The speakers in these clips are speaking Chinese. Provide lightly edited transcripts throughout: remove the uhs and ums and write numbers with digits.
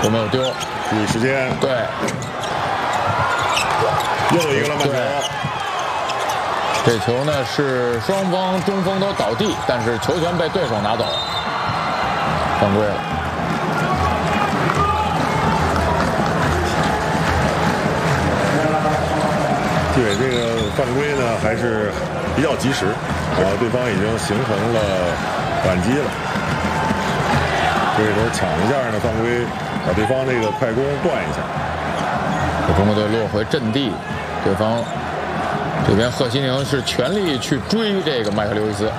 有没有丢？ 注意时间。 对， 又一个篮板球。 这球呢是双方中锋都倒地，但是球权被对手拿走，犯规了。 对，这个犯规呢还是比较及时，对方已经形成了反击了。这时候抢一下呢，犯规把对方这个快攻断一下。 中国队落回阵地，对方这边贺西宁是全力去追这个麦克刘易斯。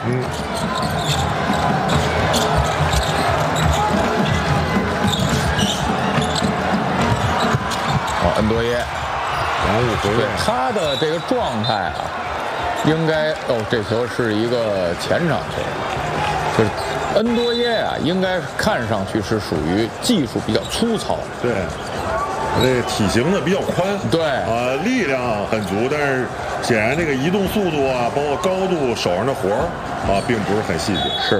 恩多耶， 延误回位， 他的这个状态啊，应该这球是一个前场球，就是恩多耶啊，应该看上去是属于技术比较粗糙。 对，这个体型呢比较宽， 对力量很足，但是显然这个移动速度啊，包括高度、手上的活并不是很细致。 是。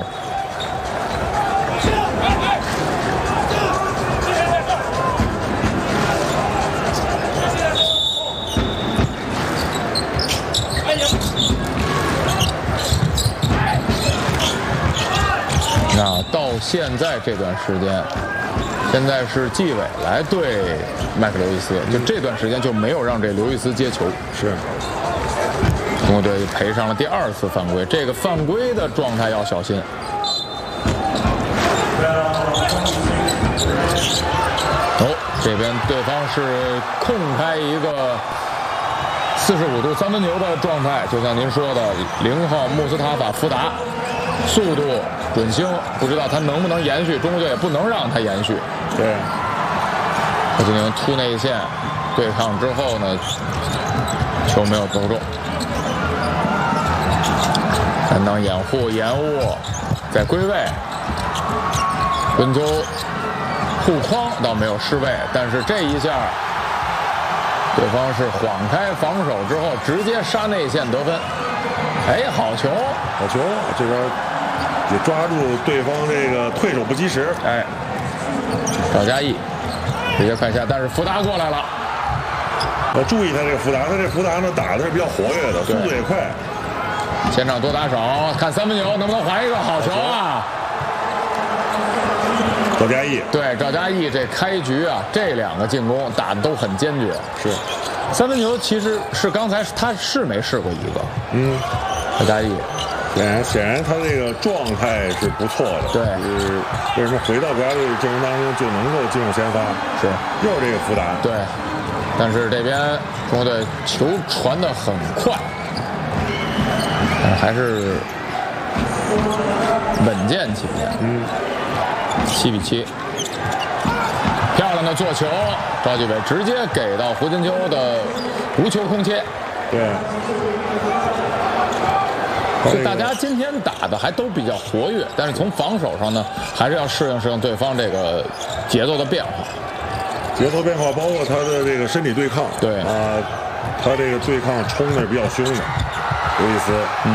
那到现在这段时间，现在是纪委来对麦克刘易斯，就这段时间就没有让这刘易斯接球。 是， 中国队赔上了第2次犯规，这个犯规的状态要小心。这边对方是空开一个45度3分球的状态，就像您说的，0号穆斯塔法福达，速度准星，不知道他能不能延续，中国队也不能让他延续。 对， 贺西宁突内线对抗之后呢，球没有投中，担当掩护延误，在归位，温州护框倒没有失位，但是这一下对方是晃开防守之后直接杀内线得分。好球， 好球，这边也抓住对方这个退手不及时。 赵嘉译直接快下，但是福达过来了。 要注意他这个福达，呢打的是比较活跃的，速度也快。 前场多打少，看3分球能不能还一个好球啊！ 赵嘉译， 对，赵嘉译这开局啊，这2个进攻打的都很坚决。 是 ，3分球其实是刚才他是没试过一个。赵嘉译， 显然他这个状态是不错的。 对， 为什么回到国家队阵容当中就能够进入先发？ 是， 又是这个福达。 对，但是这边中国队球传得很快，但是还是稳健起见。7比7，漂亮的做球，赵继伟直接给到胡金秋的无球空切。 对， 所以大家今天打的还都比较活跃，但是从防守上呢，还是要适应对方这个节奏的变化。 节奏变化包括他的这个身体对抗。 对他这个对抗冲的是比较凶的，刘易斯。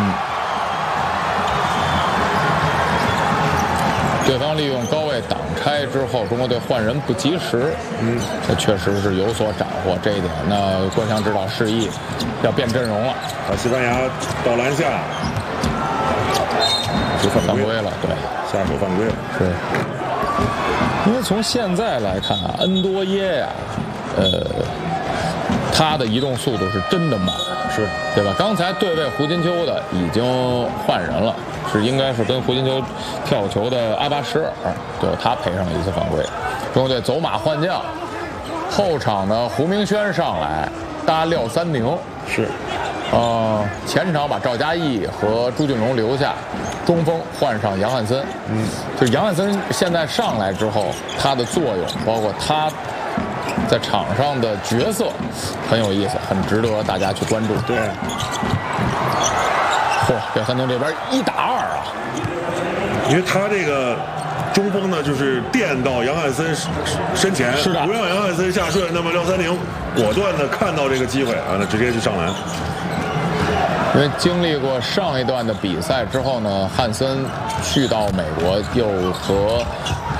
对方利用高位挡拆之后，中国队换人不及时，这确实是有所斩获。这一点，那郭翔指导示意要变阵容了。 西班牙到篮下，就犯规了，对， 下手犯规了。 是，因为从现在来看啊，恩多耶呀，他的移动速度是真的慢， 是对吧？刚才对位胡金秋的已经换人了。应该是跟胡金秋跳球的阿巴什尔，对，他赔上了1次犯规。中国队走马换将，后场呢胡明轩上来搭廖三宁， 是， 前场把赵嘉译和朱俊龙留下，中锋换上杨汉森。就是杨汉森现在上来之后，他的作用包括他在场上的角色很有意思，很值得大家去关注。 对。 廖三宁这边1打2啊， 因为他这个中锋呢，就是垫到杨汉森身前， 是的， 不让杨汉森下顺，那么廖三宁果断的看到这个机会那直接就上篮。 因为经历过上一段的比赛之后呢，汉森去到美国又和